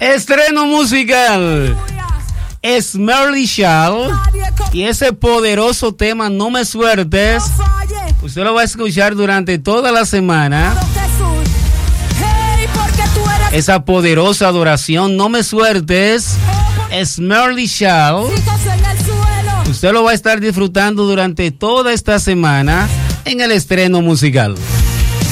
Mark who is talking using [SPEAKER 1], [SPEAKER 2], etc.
[SPEAKER 1] Estreno musical. Esmeralda Shell y ese poderoso tema No Me Sueltes. Usted lo va a escuchar durante toda la semana. Esa poderosa adoración, No Me Sueltes, Esmeralda Shell. Usted lo va a estar disfrutando durante toda esta semana en el estreno musical.